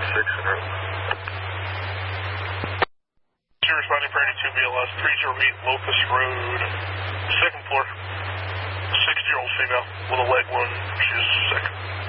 600. You're responding for 82 BLS 308 Locust Road, 2nd floor. 6-year-old female with a leg wound. She's sick.